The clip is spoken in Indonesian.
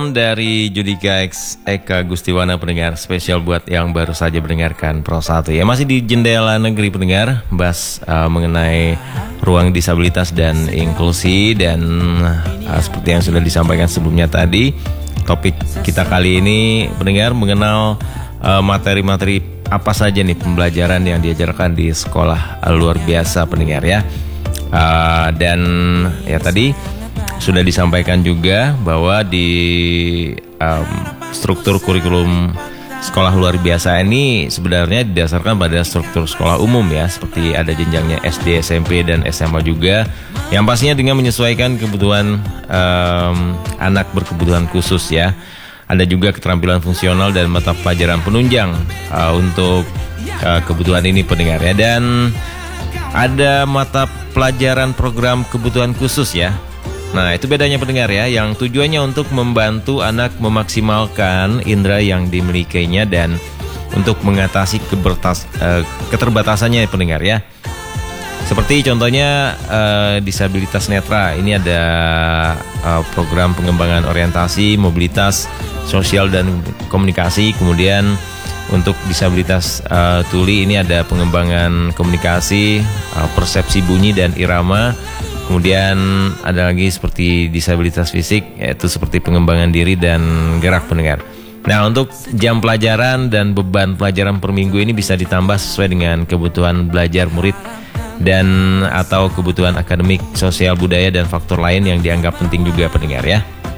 Dari Judika X Eka Gustiwana pendengar, spesial buat yang baru saja mendengarkan Pro 1 ya. Masih di Jendela Negeri pendengar, bahas mengenai ruang disabilitas dan inklusi. Dan seperti yang sudah disampaikan sebelumnya tadi, topik kita kali ini pendengar mengenal materi-materi apa saja nih pembelajaran yang diajarkan di sekolah luar biasa pendengar ya. Dan ya tadi sudah disampaikan juga bahwa di struktur kurikulum sekolah luar biasa ini sebenarnya didasarkan pada struktur sekolah umum ya, seperti ada jenjangnya SD, SMP, dan SMA juga, yang pastinya dengan menyesuaikan kebutuhan anak berkebutuhan khusus ya. Ada juga keterampilan fungsional dan mata pelajaran penunjang untuk kebutuhan ini pendengar ya. Dan ada mata pelajaran program kebutuhan khusus ya. Nah, itu bedanya pendengar ya, yang tujuannya untuk membantu anak memaksimalkan indera yang dimilikinya dan untuk mengatasi keterbatasannya pendengar ya. Seperti contohnya disabilitas netra, ini ada program pengembangan orientasi, mobilitas, sosial dan komunikasi. Kemudian untuk disabilitas tuli ini ada pengembangan komunikasi, persepsi bunyi dan irama. Kemudian ada lagi seperti disabilitas fisik, yaitu seperti pengembangan diri dan gerak pendengar. Nah, untuk jam pelajaran dan beban pelajaran per minggu ini bisa ditambah sesuai dengan kebutuhan belajar murid dan atau kebutuhan akademik, sosial, budaya, dan faktor lain yang dianggap penting juga pendengar ya.